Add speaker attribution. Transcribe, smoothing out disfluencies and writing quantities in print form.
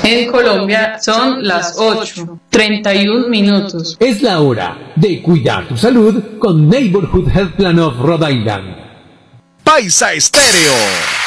Speaker 1: En Colombia son las 8:31.
Speaker 2: Es la hora de cuidar tu salud con Neighborhood Health Plan of Rhode Island.
Speaker 3: Paisa Estéreo.